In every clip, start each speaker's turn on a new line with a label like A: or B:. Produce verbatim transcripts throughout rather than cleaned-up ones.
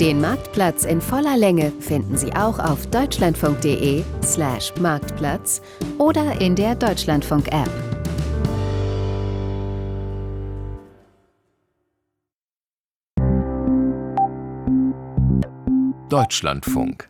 A: Den Marktplatz in voller Länge finden Sie auch auf deutschlandfunk.de slash Marktplatz oder in der Deutschlandfunk-App.
B: Deutschlandfunk.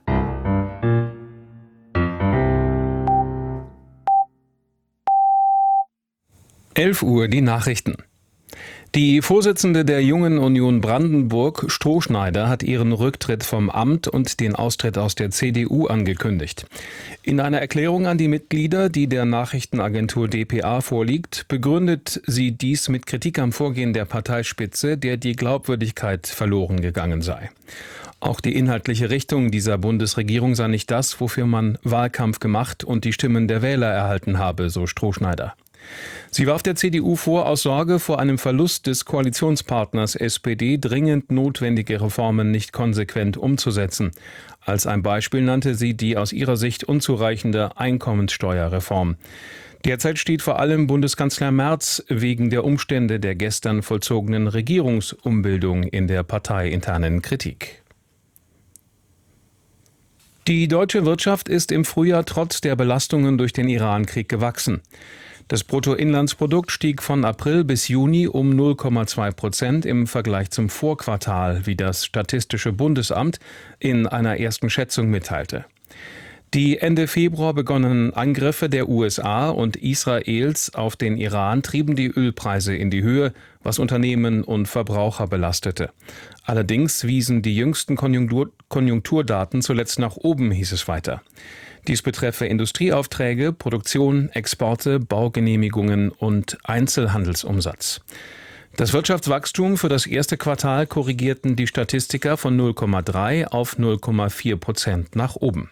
C: elf Uhr die Nachrichten. Die Vorsitzende der Jungen Union Brandenburg, Strohschneider, hat ihren Rücktritt vom Amt und den Austritt aus der C D U angekündigt. In einer Erklärung an die Mitglieder, die der Nachrichtenagentur d p a vorliegt, begründet sie dies mit Kritik am Vorgehen der Parteispitze, der die Glaubwürdigkeit verloren gegangen sei. Auch die inhaltliche Richtung dieser Bundesregierung sei nicht das, wofür man Wahlkampf gemacht und die Stimmen der Wähler erhalten habe, so Strohschneider. Sie warf der C D U vor, aus Sorge vor einem Verlust des Koalitionspartners S P D dringend notwendige Reformen nicht konsequent umzusetzen. Als ein Beispiel nannte sie die aus ihrer Sicht unzureichende Einkommenssteuerreform. Derzeit steht vor allem Bundeskanzler Merz wegen der Umstände der gestern vollzogenen Regierungsumbildung in der parteiinternen Kritik. Die deutsche Wirtschaft ist im Frühjahr trotz der Belastungen durch den Iran-Krieg gewachsen. Das Bruttoinlandsprodukt stieg von April bis Juni um null Komma zwei Prozent im Vergleich zum Vorquartal, wie das Statistische Bundesamt in einer ersten Schätzung mitteilte. Die Ende Februar begonnenen Angriffe der U S A und Israels auf den Iran trieben die Ölpreise in die Höhe, was Unternehmen und Verbraucher belastete. Allerdings wiesen die jüngsten Konjunktur- Konjunkturdaten zuletzt nach oben, hieß es weiter. Dies betreffe Industrieaufträge, Produktion, Exporte, Baugenehmigungen und Einzelhandelsumsatz. Das Wirtschaftswachstum für das erste Quartal korrigierten die Statistiker von null Komma drei auf null Komma vier Prozent nach oben.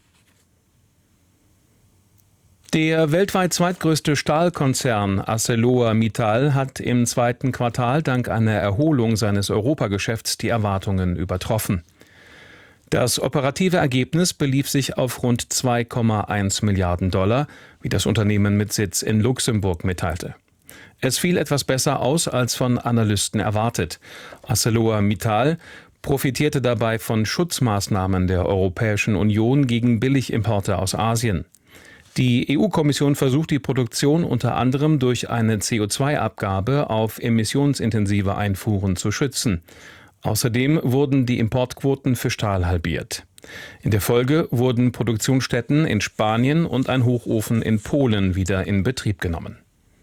C: Der weltweit zweitgrößte Stahlkonzern ArcelorMittal hat im zweiten Quartal dank einer Erholung seines Europageschäfts die Erwartungen übertroffen. Das operative Ergebnis belief sich auf rund zwei Komma eins Milliarden Dollar, wie das Unternehmen mit Sitz in Luxemburg mitteilte. Es fiel etwas besser aus als von Analysten erwartet. ArcelorMittal profitierte dabei von Schutzmaßnahmen der Europäischen Union gegen Billigimporte aus Asien. Die E U-Kommission versucht die Produktion unter anderem durch eine C O zwei Abgabe auf emissionsintensive Einfuhren zu schützen. Außerdem wurden die Importquoten für Stahl halbiert. In der Folge wurden Produktionsstätten in Spanien und ein Hochofen in Polen wieder in Betrieb genommen.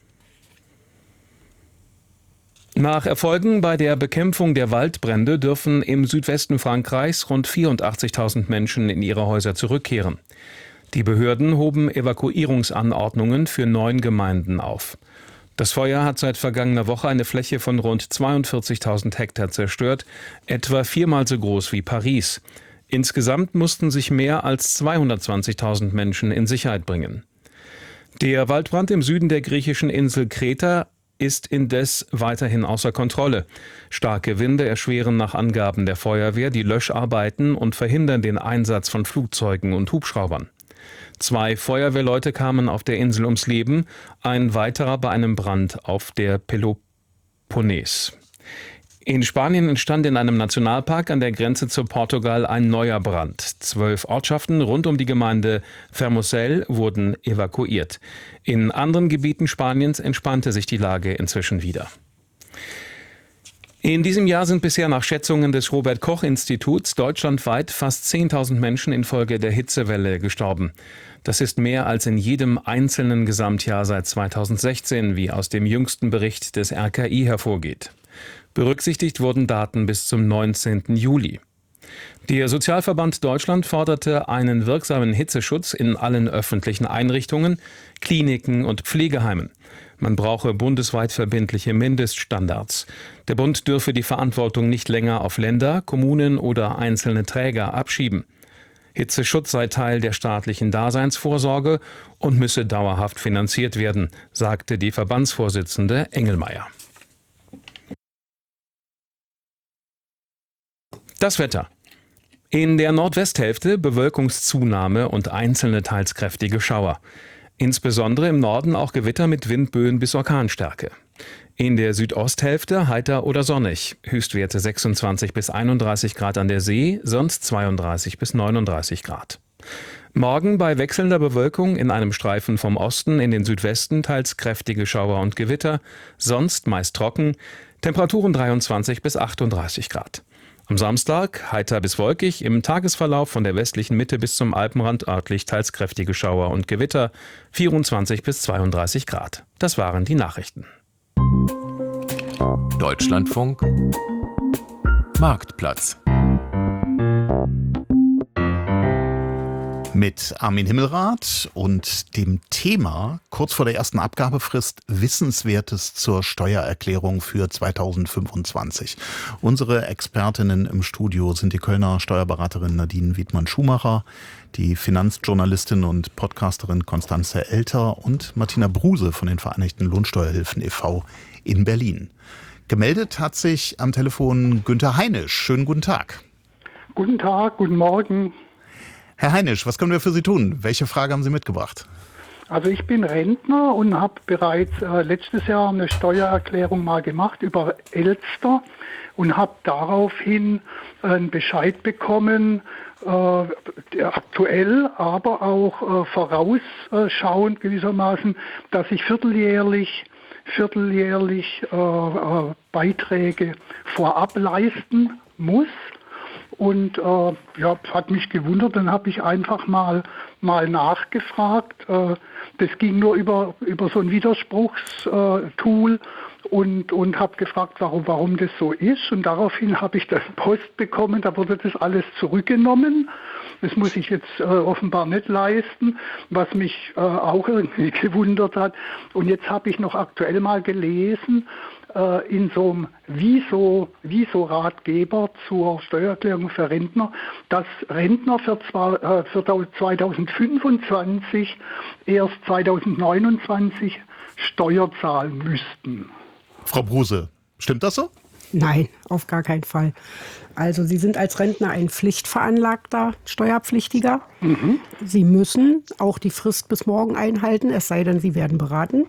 C: Nach Erfolgen bei der Bekämpfung der Waldbrände dürfen im Südwesten Frankreichs rund vierundachtzigtausend Menschen in ihre Häuser zurückkehren. Die Behörden hoben Evakuierungsanordnungen für neun Gemeinden auf. Das Feuer hat seit vergangener Woche eine Fläche von rund zweiundvierzigtausend Hektar zerstört, etwa viermal so groß wie Paris. Insgesamt mussten sich mehr als zweihundertzwanzigtausend Menschen in Sicherheit bringen. Der Waldbrand im Süden der griechischen Insel Kreta ist indes weiterhin außer Kontrolle. Starke Winde erschweren nach Angaben der Feuerwehr die Löscharbeiten und verhindern den Einsatz von Flugzeugen und Hubschraubern. Zwei Feuerwehrleute kamen auf der Insel ums Leben, ein weiterer bei einem Brand auf der Peloponnes. In Spanien entstand in einem Nationalpark an der Grenze zu Portugal ein neuer Brand. Zwölf Ortschaften rund um die Gemeinde Fermoselle wurden evakuiert. In anderen Gebieten Spaniens entspannte sich die Lage inzwischen wieder. In diesem Jahr sind bisher nach Schätzungen des Robert-Koch-Instituts deutschlandweit fast zehntausend Menschen infolge der Hitzewelle gestorben. Das ist mehr als in jedem einzelnen Gesamtjahr seit zweitausendsechzehn, wie aus dem jüngsten Bericht des R K I hervorgeht. Berücksichtigt wurden Daten bis zum neunzehnten Juli. Der Sozialverband Deutschland forderte einen wirksamen Hitzeschutz in allen öffentlichen Einrichtungen, Kliniken und Pflegeheimen. Man brauche bundesweit verbindliche Mindeststandards. Der Bund dürfe die Verantwortung nicht länger auf Länder, Kommunen oder einzelne Träger abschieben. Hitzeschutz sei Teil der staatlichen Daseinsvorsorge und müsse dauerhaft finanziert werden, sagte die Verbandsvorsitzende Engelmeier. Das Wetter. In der Nordwesthälfte Bewölkungszunahme und einzelne teils kräftige Schauer. Insbesondere im Norden auch Gewitter mit Windböen bis Orkanstärke. In der Südosthälfte heiter oder sonnig. Höchstwerte sechsundzwanzig bis einunddreißig Grad an der See, sonst zweiunddreißig bis neununddreißig Grad. Morgen bei wechselnder Bewölkung in einem Streifen vom Osten in den Südwesten teils kräftige Schauer und Gewitter, sonst meist trocken, Temperaturen dreiundzwanzig bis achtunddreißig Grad. Am Samstag heiter bis wolkig, im Tagesverlauf von der westlichen Mitte bis zum Alpenrand örtlich teils kräftige Schauer und Gewitter, vierundzwanzig bis zweiunddreißig Grad. Das waren die Nachrichten.
B: Deutschlandfunk Marktplatz
D: mit Armin Himmelrath und dem Thema kurz vor der ersten Abgabefrist Wissenswertes zur Steuererklärung für zweitausendfünfundzwanzig. Unsere Expertinnen im Studio sind die Kölner Steuerberaterin Nadine Wiedmann-Schumacher, die Finanzjournalistin und Podcasterin Constanze Elter und Martina Bruse von den Vereinigten Lohnsteuerhilfen e V in Berlin. Gemeldet hat sich am Telefon Günther Heinisch. Schönen guten Tag.
E: Guten Tag, guten Morgen.
D: Herr Heinisch, was können wir für Sie tun? Welche Frage haben Sie mitgebracht?
E: Also ich bin Rentner und habe bereits äh, letztes Jahr eine Steuererklärung mal gemacht über Elster und habe daraufhin einen Bescheid bekommen, äh, aktuell, aber auch äh, vorausschauend gewissermaßen, dass ich vierteljährlich vierteljährlich äh, äh, Beiträge vorab leisten muss. Und äh, ja, hat mich gewundert, dann habe ich einfach mal mal nachgefragt. Äh, das ging nur über über so ein Widerspruchstool äh, und und habe gefragt, warum warum das so ist. Und daraufhin habe ich dann Post bekommen. Da wurde das alles zurückgenommen. Das muss ich jetzt äh, offenbar nicht leisten, was mich äh, auch irgendwie gewundert hat. Und jetzt habe ich noch aktuell mal gelesen, äh, in so einem Wieso, Wieso-Ratgeber zur Steuererklärung für Rentner, dass Rentner für, zwar, äh, für zweitausendfünfundzwanzig erst zweitausendneunundzwanzig Steuer zahlen müssten.
D: Frau Bruse, stimmt das so?
F: Nein, auf gar keinen Fall. Also Sie sind als Rentner ein pflichtveranlagter Steuerpflichtiger. Mhm. Sie müssen auch die Frist bis morgen einhalten, es sei denn, Sie werden beraten.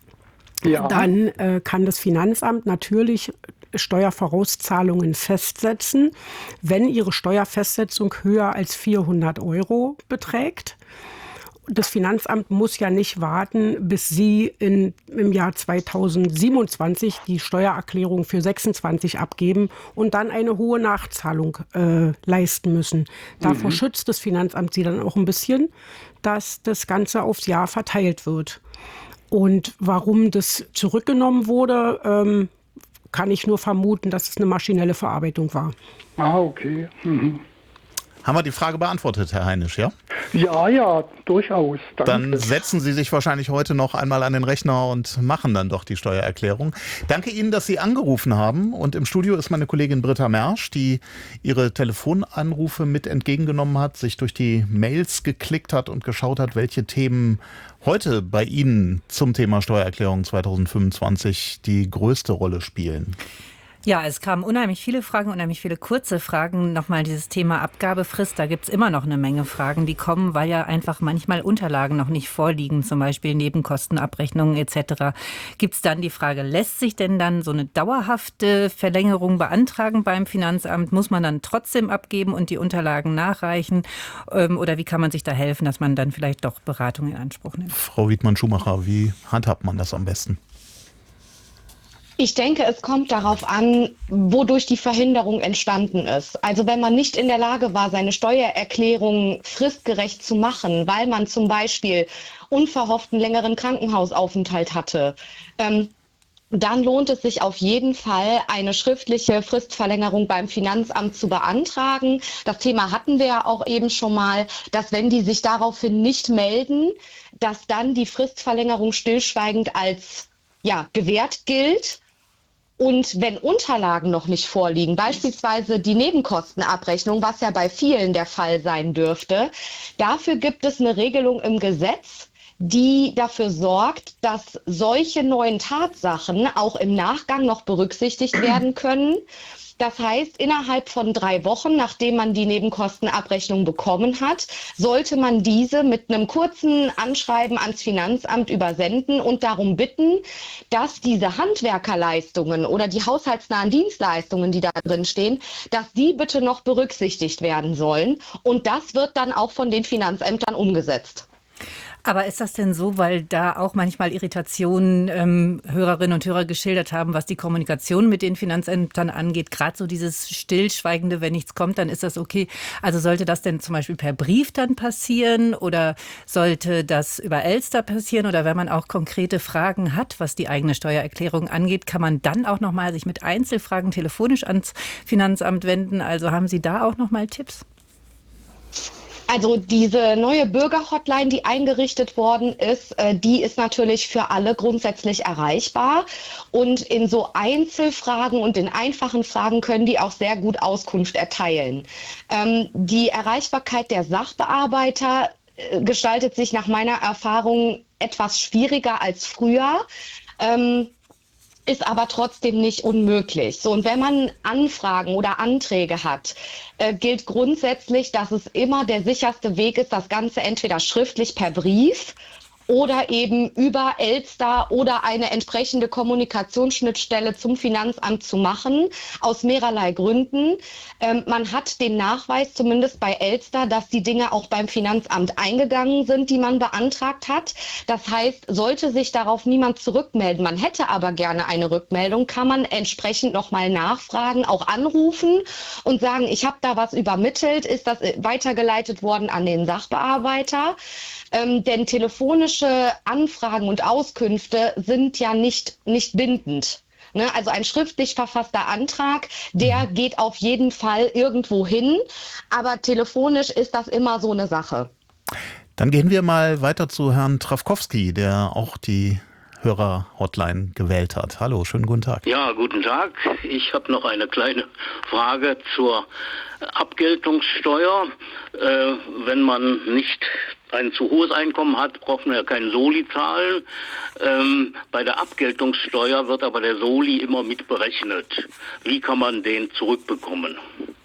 F: Ja. Dann äh, kann das Finanzamt natürlich Steuervorauszahlungen festsetzen, wenn Ihre Steuerfestsetzung höher als vierhundert Euro beträgt. Das Finanzamt muss ja nicht warten, bis Sie in, im Jahr zweitausendsiebenundzwanzig die Steuererklärung für sechsundzwanzig abgeben und dann eine hohe Nachzahlung äh, leisten müssen. Davor mhm. schützt das Finanzamt Sie dann auch ein bisschen, dass das Ganze aufs Jahr verteilt wird. Und warum das zurückgenommen wurde, ähm, kann ich nur vermuten, dass es eine maschinelle Verarbeitung war.
E: Ah, okay. Mhm.
D: Haben wir die Frage beantwortet, Herr Heinisch, ja?
E: Ja, ja, durchaus. Danke.
D: Dann setzen Sie sich wahrscheinlich heute noch einmal an den Rechner und machen dann doch die Steuererklärung. Danke Ihnen, dass Sie angerufen haben. Und im Studio ist meine Kollegin Britta Mersch, die Ihre Telefonanrufe mit entgegengenommen hat, sich durch die Mails geklickt hat und geschaut hat, welche Themen heute bei Ihnen zum Thema Steuererklärung zweitausendfünfundzwanzig die größte Rolle spielen.
G: Ja, es kamen unheimlich viele Fragen, unheimlich viele kurze Fragen. Nochmal dieses Thema Abgabefrist, da gibt's immer noch eine Menge Fragen, die kommen, weil ja einfach manchmal Unterlagen noch nicht vorliegen, zum Beispiel Nebenkostenabrechnungen et cetera. Gibt's dann die Frage, lässt sich denn dann so eine dauerhafte Verlängerung beantragen beim Finanzamt? Muss man dann trotzdem abgeben und die Unterlagen nachreichen? Oder wie kann man sich da helfen, dass man dann vielleicht doch Beratung in Anspruch nimmt?
D: Frau Wiedmann-Schumacher, wie handhabt man das am besten?
H: Ich denke, es kommt darauf an, wodurch die Verhinderung entstanden ist. Also wenn man nicht in der Lage war, seine Steuererklärung fristgerecht zu machen, weil man zum Beispiel unverhofften längeren Krankenhausaufenthalt hatte, ähm, dann lohnt es sich auf jeden Fall, eine schriftliche Fristverlängerung beim Finanzamt zu beantragen. Das Thema hatten wir ja auch eben schon mal, dass wenn die sich daraufhin nicht melden, dass dann die Fristverlängerung stillschweigend als ja, gewährt gilt. Und wenn Unterlagen noch nicht vorliegen, beispielsweise die Nebenkostenabrechnung, was ja bei vielen der Fall sein dürfte, dafür gibt es eine Regelung im Gesetz, die dafür sorgt, dass solche neuen Tatsachen auch im Nachgang noch berücksichtigt werden können. Das heißt, innerhalb von drei Wochen, nachdem man die Nebenkostenabrechnung bekommen hat, sollte man diese mit einem kurzen Anschreiben ans Finanzamt übersenden und darum bitten, dass diese Handwerkerleistungen oder die haushaltsnahen Dienstleistungen, die da drin stehen, dass die bitte noch berücksichtigt werden sollen. Und das wird dann auch von den Finanzämtern umgesetzt.
G: Aber ist das denn so, weil da auch manchmal Irritationen ähm, Hörerinnen und Hörer geschildert haben, was die Kommunikation mit den Finanzämtern angeht, gerade so dieses Stillschweigende, wenn nichts kommt, dann ist das okay. Also sollte das denn zum Beispiel per Brief dann passieren oder sollte das über Elster passieren oder wenn man auch konkrete Fragen hat, was die eigene Steuererklärung angeht, kann man dann auch nochmal sich mit Einzelfragen telefonisch ans Finanzamt wenden? Also haben Sie da auch nochmal Tipps?
H: Also diese neue Bürgerhotline, die eingerichtet worden ist, äh, die ist natürlich für alle grundsätzlich erreichbar. Und in so Einzelfragen und in einfachen Fragen können die auch sehr gut Auskunft erteilen. Ähm, die Erreichbarkeit der Sachbearbeiter äh, gestaltet sich nach meiner Erfahrung etwas schwieriger als früher. Ähm, ist aber trotzdem nicht unmöglich. So, und wenn man Anfragen oder Anträge hat, äh, gilt grundsätzlich, dass es immer der sicherste Weg ist, das Ganze entweder schriftlich per Brief oder eben über Elster oder eine entsprechende Kommunikationsschnittstelle zum Finanzamt zu machen, aus mehrerlei Gründen. Ähm, man hat den Nachweis, zumindest bei Elster, dass die Dinge auch beim Finanzamt eingegangen sind, die man beantragt hat. Das heißt, sollte sich darauf niemand zurückmelden, man hätte aber gerne eine Rückmeldung, kann man entsprechend nochmal nachfragen, auch anrufen und sagen, ich habe da was übermittelt, ist das weitergeleitet worden an den Sachbearbeiter? Ähm, denn telefonische Anfragen und Auskünfte sind ja nicht, nicht bindend. Ne? Also ein schriftlich verfasster Antrag, der geht auf jeden Fall irgendwo hin, aber telefonisch ist das immer so eine Sache.
D: Dann gehen wir mal weiter zu Herrn Trawkowski, der auch die Hörer-Hotline gewählt hat. Hallo, schönen guten Tag.
B: Ja, guten Tag. Ich habe noch eine kleine Frage zur Abgeltungssteuer. Äh, wenn man nicht ein zu hohes Einkommen hat, braucht man ja keinen Soli zahlen. Ähm, bei der Abgeltungssteuer wird aber der Soli immer mit berechnet. Wie kann man den zurückbekommen?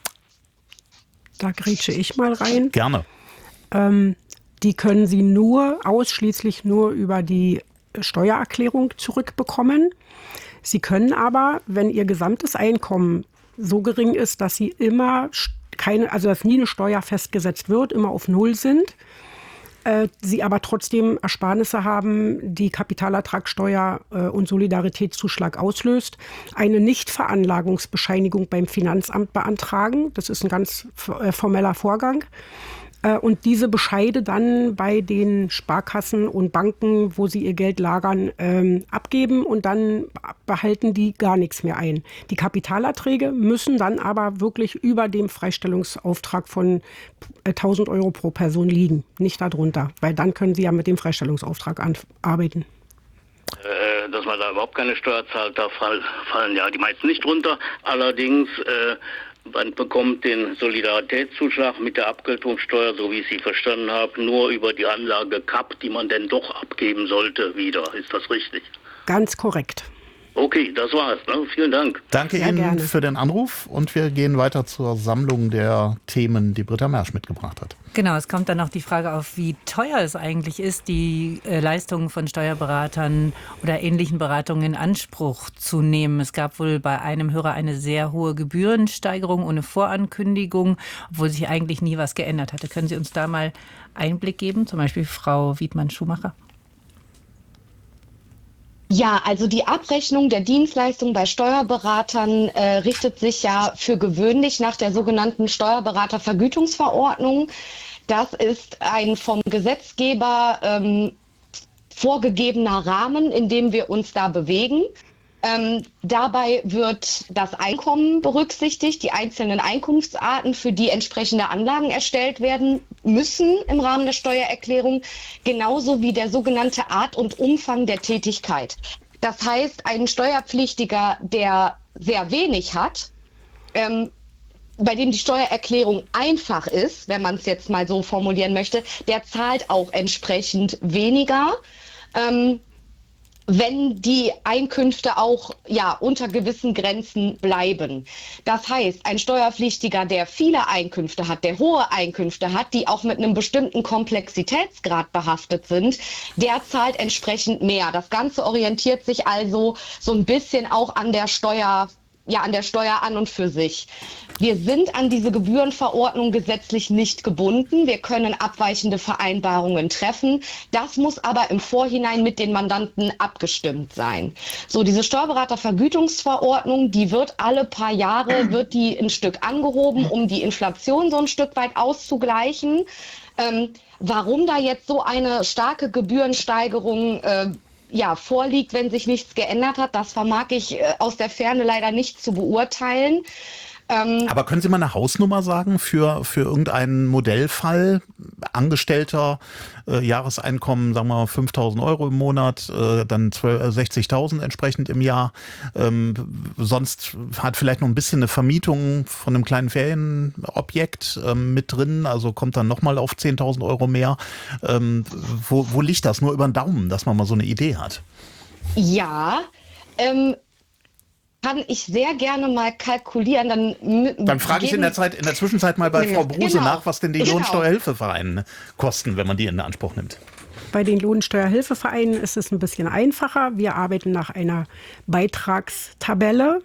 F: Da grätsche ich mal rein.
D: Gerne.
F: Ähm, die können Sie nur, ausschließlich nur über die Steuererklärung zurückbekommen. Sie können aber, wenn Ihr gesamtes Einkommen so gering ist, dass Sie immer keine, also dass nie eine Steuer festgesetzt wird, immer auf Null sind, äh, Sie aber trotzdem Ersparnisse haben, die Kapitalertragssteuer äh, und Solidaritätszuschlag auslöst, eine Nichtveranlagungsbescheinigung beim Finanzamt beantragen. Das ist ein ganz äh, formeller Vorgang. Und diese Bescheide dann bei den Sparkassen und Banken, wo sie ihr Geld lagern, ähm, abgeben und dann behalten die gar nichts mehr ein. Die Kapitalerträge müssen dann aber wirklich über dem Freistellungsauftrag von tausend Euro pro Person liegen, nicht darunter, weil dann können sie ja mit dem Freistellungsauftrag arbeiten.
B: Äh, dass man da überhaupt keine Steuer zahlt, da fall, fallen ja die meisten nicht drunter. Allerdings äh, man bekommt den Solidaritätszuschlag mit der Abgeltungssteuer, so wie ich sie verstanden habe, nur über die Anlage K A P, die man denn doch abgeben sollte, wieder. Ist das richtig?
F: Ganz korrekt.
B: Okay, das war's. Ne? Vielen Dank.
D: Danke
F: Sehr
D: Ihnen
F: gerne.
D: für den Anruf und wir gehen weiter zur Sammlung der Themen, die Britta Mersch mitgebracht hat.
G: Genau, es kommt dann noch die Frage auf, wie teuer es eigentlich ist, die äh, Leistungen von Steuerberatern oder ähnlichen Beratungen in Anspruch zu nehmen. Es gab wohl bei einem Hörer eine sehr hohe Gebührensteigerung ohne Vorankündigung, obwohl sich eigentlich nie was geändert hatte. Können Sie uns da mal Einblick geben, zum Beispiel Frau Wiedmann-Schumacher?
H: Ja, also die Abrechnung der Dienstleistung bei Steuerberatern äh, richtet sich ja für gewöhnlich nach der sogenannten Steuerberatervergütungsverordnung. Das ist ein vom Gesetzgeber ähm, vorgegebener Rahmen, in dem wir uns da bewegen. Ähm, dabei wird das Einkommen berücksichtigt, die einzelnen Einkunftsarten, für die entsprechende Anlagen erstellt werden müssen im Rahmen der Steuererklärung, genauso wie der sogenannte Art und Umfang der Tätigkeit. Das heißt, ein Steuerpflichtiger, der sehr wenig hat, ähm, bei dem die Steuererklärung einfach ist, wenn man es jetzt mal so formulieren möchte, der zahlt auch entsprechend weniger. Ähm, wenn die Einkünfte auch ja unter gewissen Grenzen bleiben. Das heißt, ein Steuerpflichtiger, der viele Einkünfte hat, der hohe Einkünfte hat, die auch mit einem bestimmten Komplexitätsgrad behaftet sind, der zahlt entsprechend mehr. Das Ganze orientiert sich also so ein bisschen auch an der Steuer, ja, an der Steuer an und für sich. Wir sind an diese Gebührenverordnung gesetzlich nicht gebunden. Wir können abweichende Vereinbarungen treffen. Das muss aber im Vorhinein mit den Mandanten abgestimmt sein. So, diese Steuerberatervergütungsverordnung, die wird alle paar Jahre, wird die ein Stück angehoben, um die Inflation so ein Stück weit auszugleichen. Ähm, warum da jetzt so eine starke Gebührensteigerung äh, ja, vorliegt, wenn sich nichts geändert hat, das vermag ich äh, aus der Ferne leider nicht zu beurteilen. Ähm,
D: Aber können Sie mal eine Hausnummer sagen für, für irgendeinen Modellfall? Angestellter, äh, Jahreseinkommen, sagen wir mal fünftausend Euro im Monat, äh, dann sechzigtausend entsprechend im Jahr. Ähm, sonst hat vielleicht noch ein bisschen eine Vermietung von einem kleinen Ferienobjekt ähm, mit drin, also kommt dann nochmal auf zehntausend Euro mehr. Ähm, wo, wo liegt das? Nur über den Daumen, dass man mal so eine Idee hat.
H: Ja, ähm, kann ich sehr gerne mal kalkulieren. Dann,
D: dann frage ich in der Zeit, in der Zwischenzeit mal bei Frau Bruse
H: genau.
D: nach, was denn die
H: Genau.
D: Lohnsteuerhilfevereine kosten, wenn man die in Anspruch nimmt.
F: Bei den Lohnsteuerhilfevereinen ist es ein bisschen einfacher. Wir arbeiten nach einer Beitragstabelle.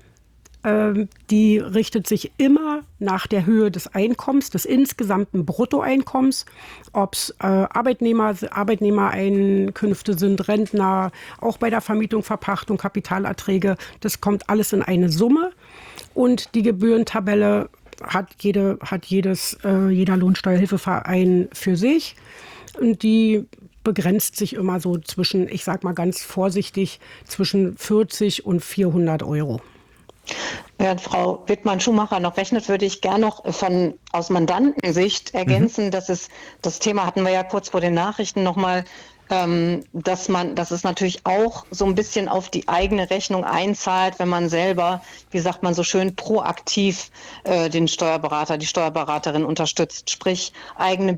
F: Die richtet sich immer nach der Höhe des Einkommens, des insgesamten Bruttoeinkommens, ob es äh, Arbeitnehmer, Arbeitnehmereinkünfte sind, Rentner, auch bei der Vermietung, Verpachtung, Kapitalerträge. Das kommt alles in eine Summe. Und die Gebührentabelle hat, jede, hat jedes, äh, jeder Lohnsteuerhilfeverein für sich. Und die begrenzt sich immer so zwischen, ich sag mal ganz vorsichtig, zwischen vierzig und vierhundert Euro.
I: Während Frau Wittmann-Schumacher noch rechnet, würde ich gerne noch von aus Mandantensicht ergänzen, mhm. dass es, das Thema hatten wir ja kurz vor den Nachrichten nochmal, ähm, dass man, dass es natürlich auch so ein bisschen auf die eigene Rechnung einzahlt, wenn man selber, wie sagt man so schön, proaktiv äh, den Steuerberater, die Steuerberaterin unterstützt, sprich eigene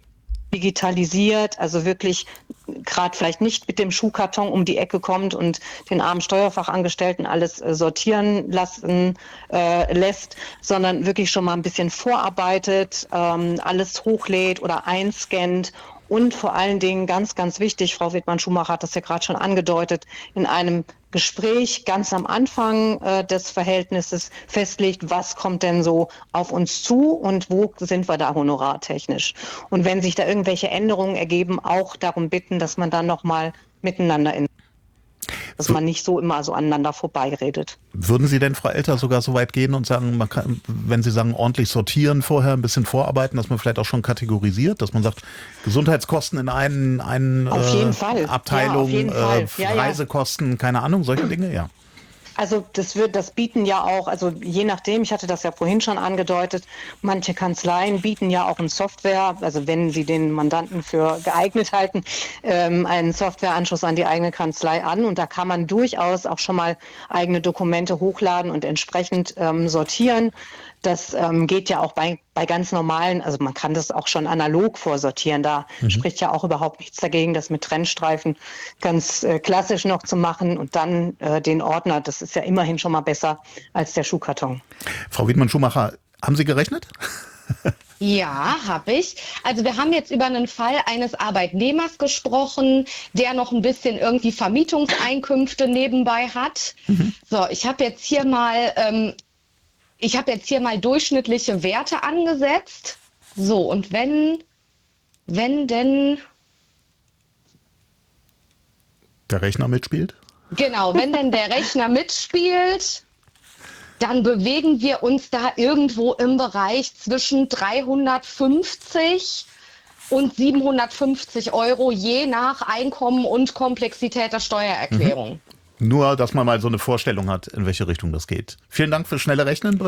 I: digitalisiert, also wirklich gerade vielleicht nicht mit dem Schuhkarton um die Ecke kommt und den armen Steuerfachangestellten alles äh, sortieren lassen äh, lässt, sondern wirklich schon mal ein bisschen vorarbeitet, ähm, alles hochlädt oder einscannt. Und vor allen Dingen ganz, ganz wichtig, Frau Wittmann-Schumacher hat das ja gerade schon angedeutet, in einem Gespräch ganz am Anfang äh, des Verhältnisses festlegt, was kommt denn so auf uns zu und wo sind wir da honorartechnisch. Und wenn sich da irgendwelche Änderungen ergeben, auch darum bitten, dass man dann nochmal miteinander in dass man nicht so immer so aneinander vorbeiredet.
D: Würden Sie denn, Frau Elter, sogar so weit gehen und sagen, man kann, wenn Sie sagen, ordentlich sortieren vorher, ein bisschen vorarbeiten, dass man vielleicht auch schon kategorisiert, dass man sagt, Gesundheitskosten in einen, einen
I: auf jeden
D: äh,
I: Fall.
D: Abteilung,
I: ja, auf jeden Fall.
D: Äh,
I: Ja,
D: Reisekosten, ja. keine Ahnung, solche Dinge, ja.
I: Also das wird, das bieten ja auch, also je nachdem, ich hatte das ja vorhin schon angedeutet, manche Kanzleien bieten ja auch eine Software, also wenn sie den Mandanten für geeignet halten, ähm, einen Softwareanschluss an die eigene Kanzlei an und da kann man durchaus auch schon mal eigene Dokumente hochladen und entsprechend ähm, sortieren. Das ähm, geht ja auch bei, bei ganz normalen, also man kann das auch schon analog vorsortieren. Da mhm. spricht ja auch überhaupt nichts dagegen, das mit Trennstreifen ganz äh, klassisch noch zu machen und dann äh, den Ordner. Das ist ja immerhin schon mal besser als der Schuhkarton.
D: Frau Wittmann-Schumacher, haben Sie gerechnet?
H: Ja, habe ich. Also wir haben jetzt über einen Fall eines Arbeitnehmers gesprochen, der noch ein bisschen irgendwie Vermietungseinkünfte nebenbei hat. Mhm. So, ich habe jetzt hier mal... Ähm, Ich habe jetzt hier mal durchschnittliche Werte angesetzt. So, und wenn, wenn denn...
D: Der Rechner mitspielt?
H: Genau, wenn denn der Rechner mitspielt, dann bewegen wir uns da irgendwo im Bereich zwischen dreihundertfünfzig und siebenhundertfünfzig Euro, je nach Einkommen und Komplexität der Steuererklärung.
D: Mhm. Nur, dass man mal so eine Vorstellung hat, in welche Richtung das geht. Vielen Dank fürs schnelle Rechnen.